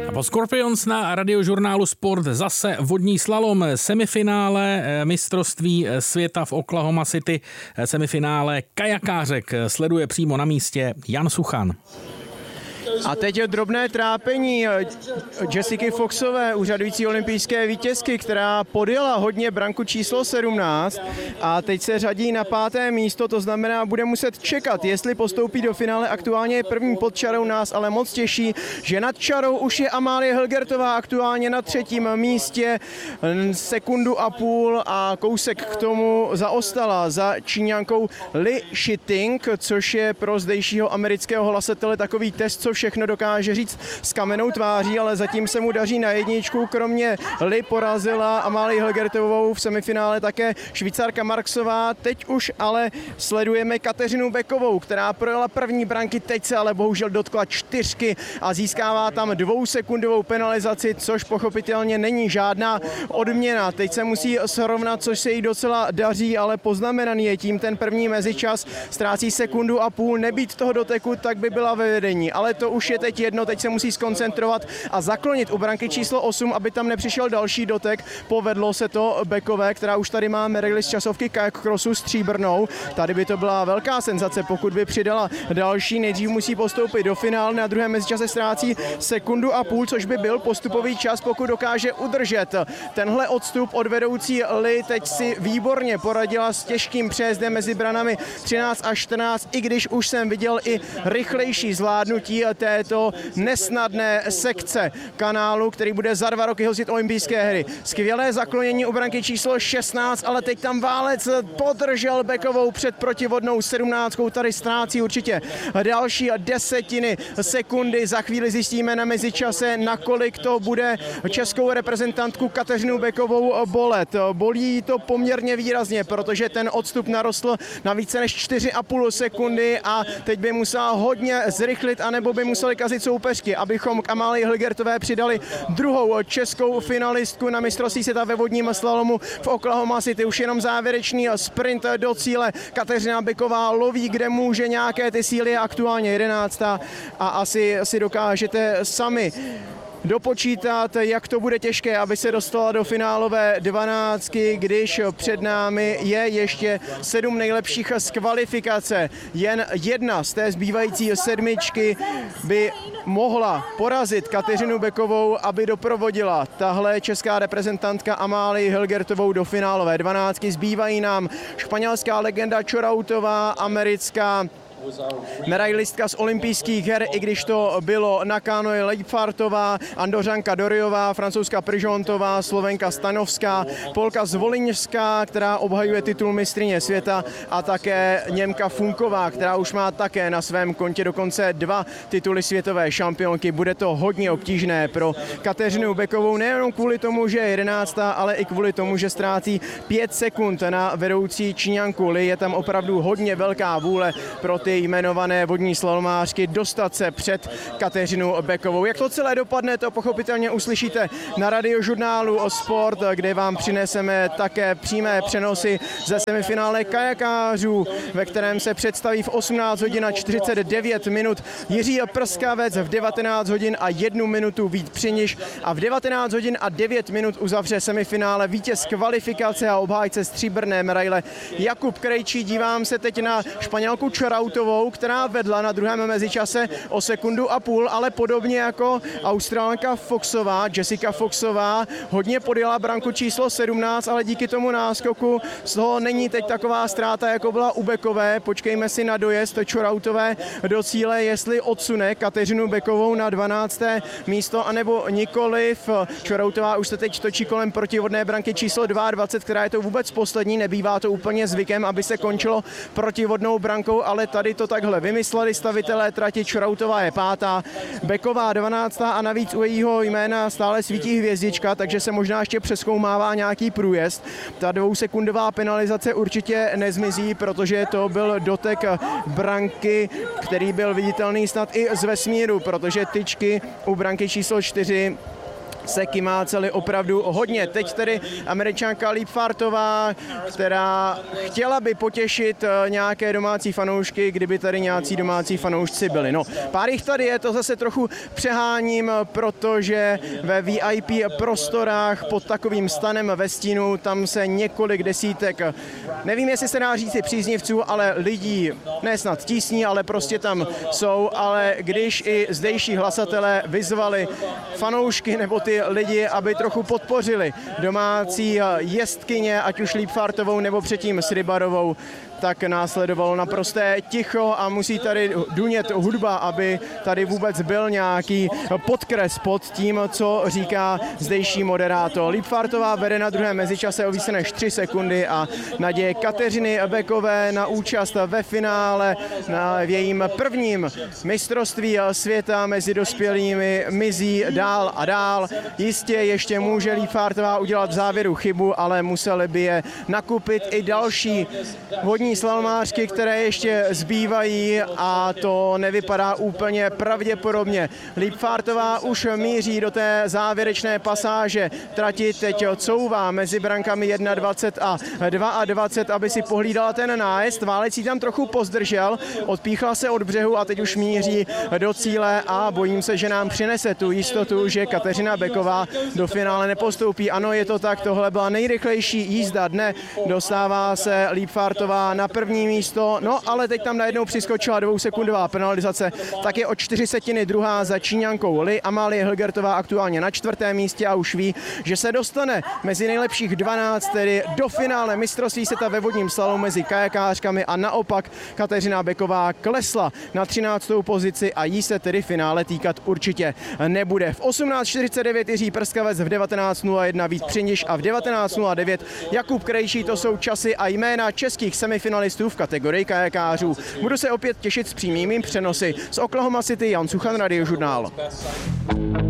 Po Scorpions na Radiožurnálu Sport zase vodní slalom, semifinále mistrovství světa v Oklahoma City, semifinále kajakářek sleduje přímo na místě Jan Suchan. A teď je drobné trápení Jessiky Foxové, úřadující olympijské vítězky, která podjela hodně branku číslo 17 a teď se řadí na 5. místo, to znamená, bude muset čekat, jestli postoupí do finále. Aktuálně je první pod čarou, nás ale moc těší, že nad čarou už je Amálie Helgertová, aktuálně na 3. místě, 1,5 sekundy a kousek k tomu zaostala za Číňankou Li Shiting, což je pro zdejšího amerického hlasatele takový test, co všechno dokáže říct s kamennou tváří, ale zatím se mu daří na jedničku. Kromě Li porazila Amálii Helgertovou v semifinále také Švýcarka Marksová. Teď už ale sledujeme Kateřinu Bekovou, která projela první branky, teď se ale bohužel dotkla 4 a získává tam 2sekundovou penalizaci, což pochopitelně není žádná odměna. Teď se musí srovnat, což se jí docela daří, ale poznamenaný je tím ten první mezičas. Ztrácí 1,5 sekundy, nebýt toho doteku, tak by byla ve vedení, ale to už je teď jedno, teď se musí skoncentrovat a zaklonit u branky číslo 8, aby tam nepřišel další dotek. Povedlo se to Bekové, která už tady má medaili z časovky kajak crossu stříbrnou. Tady by to byla velká senzace, pokud by přidala další. Nejdřív musí postoupit do finále, na druhém mezičase ztrácí 1,5 sekundy, což by byl postupový čas, pokud dokáže udržet tenhle odstup od vedoucí Li. Teď si výborně poradila s těžkým přejezdem mezi branami 13 a 14, i když už jsem viděl i rychlejší zvládnutí této nesnadné sekce kanálu, který bude za 2 roky hostit olympijské hry. Skvělé zaklonění u branky číslo 16, ale teď tam Válec podržel Bekovou před protivodnou 17. Tady ztrácí určitě další 10 sekundy. Za chvíli zjistíme na mezičase, nakolik to bude českou reprezentantku Kateřinu Bekovou bolet. Bolí to poměrně výrazně, protože ten odstup narostl na více než 4,5 sekundy a teď by musela hodně zrychlit, anebo by museli kazit soupeřky, abychom k Amálii Helgertové přidali druhou českou finalistku na mistrovství světa ve vodním slalomu v Oklahoma City. Už jenom závěrečný sprint do cíle. Kateřina Beková loví, kde může, nějaké ty síly, je aktuálně 11. a asi si dokážete sami dopočítat, jak to bude těžké, aby se dostala do finálové 12, když před námi je ještě 7 nejlepších z kvalifikace. Jen jedna z té zbývající 7 by mohla porazit Kateřinu Bekovou, aby doprovodila tahle česká reprezentantka Amálii Helgertovou do finálové 12. Zbývají nám španělská legenda Čorautová, americká medailistka z olympijských her, i když to bylo na kánoji Leibfartová, Andořanka Doriová, francouzská Pržontová, Slovenka Stanovská, Polka Zvoliňská, která obhajuje titul mistryně světa, a také Němka Funková, která už má také na svém kontě dokonce 2 tituly světové šampionky. Bude to hodně obtížné pro Kateřinu Bekovou, nejenom kvůli tomu, že je 11., ale i kvůli tomu, že ztrácí 5 sekund na vedoucí Číňanku Li. Je tam opravdu hodně velká vůle pro ty jmenované vodní slalomářky dostat se před Kateřinu Bekovou. Jak to celé dopadne, to pochopitelně uslyšíte na Radiožurnálu o Sport, kde vám přineseme také přímé přenosy ze semifinále kajakářů, ve kterém se představí v 18 hodin a 49 minut Jiří Prskavec, v 19 hodin a 1 minutu Vít Přiniš a v 19 hodin a 9 minut uzavře semifinále vítěz kvalifikace a obhájce stříbrné medaile Jakub Krejčí. Dívám se teď na Španělku Čorautovou, která vedla na druhém mezičase o 1,5 sekundy, ale podobně jako Australanka Foxová, Jessica Foxová, hodně podjela branku číslo 17, ale díky tomu náskoku z toho není teď taková ztráta, jako byla u Bekové. Počkejme si na dojezd Čorautové do cíle, jestli odsune Kateřinu Bekovou na 12. místo, anebo nikoliv. Čorautová už se teď točí kolem protivodné branky číslo 22, která je to vůbec poslední, nebývá to úplně zvykem, aby se končilo protivodnou brankou, ale tady to takhle vymysleli stavitelé trati. Čorautová je 5., Beková 12. a navíc u jejího jména stále svítí hvězdička, takže se možná ještě přezkoumává nějaký průjezd. Ta 2sekundová penalizace určitě nezmizí, protože to byl dotek branky, který byl viditelný snad i z vesmíru, protože tyčky u branky číslo 4 se kymáceli opravdu hodně. Teď tedy Američanka Liepfartová, která chtěla by potěšit nějaké domácí fanoušky, kdyby tady nějací domácí fanoušci byli. No, pár jich tady je, to zase trochu přeháním, protože ve VIP prostorách pod takovým stanem ve stínu tam se několik desítek, nevím, jestli se dá říci příznivců, ale lidí, ne snad tísní, ale prostě tam jsou, ale když i zdejší hlasatelé vyzvali fanoušky nebo ty lidi, aby trochu podpořili domácí jezdkyně, ať už Liepfartovou nebo předtím Srybarovou, tak následovalo naprosté ticho a musí tady dunět hudba, aby tady vůbec byl nějaký podkres pod tím, co říká zdejší moderátor. Liepfartová vede na druhém mezičase o více než 3 sekundy a naděje Kateřiny Bekové na účast ve finále v jejím prvním mistrovství světa mezi dospělými mizí dál a dál. Jistě ještě může Liepfartová udělat v závěru chybu, ale museli by je nakupit i další vodní slalomářky, které ještě zbývají a to nevypadá úplně pravděpodobně. Liepfartová už míří do té závěrečné pasáže trati, teď couvá mezi brankami 21 a 22, aby si pohlídala ten nájezd. Válec jí tam trochu pozdržel, odpíchla se od břehu a teď už míří do cíle a bojím se, že nám přinese tu jistotu, že Kateřina Beková do finále nepostoupí. Ano, je to tak, tohle byla nejrychlejší jízda dne, dostává se Liepfartová na první místo, no ale teď tam najednou přiskočila 2sekundová penalizace, tak je o 0,4 druhá za Číňankou Li. Amalie Hilgertová aktuálně na 4. místě a už ví, že se dostane mezi nejlepších 12, tedy do finále mistrovství světa ve vodním slalomu mezi kajakářkami a naopak Kateřina Beková klesla na 13. pozici a jí se tedy finále týkat určitě nebude. V 18:49 Jiří Prskavec, v 19:01 Vít Přiniš a v 19:09 Jakub Krejčí. To jsou časy a jména českých semifinalistů v kategorii kajakářů. Budu se opět těšit s přímými přenosy z Oklahoma City. Jan Suchan, Radiožurnál.